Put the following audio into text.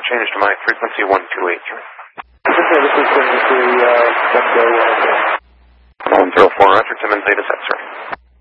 change to my frequency 1283. Okay, this is frequency 104. 104, Roger, Timmins, Zeta set, sir.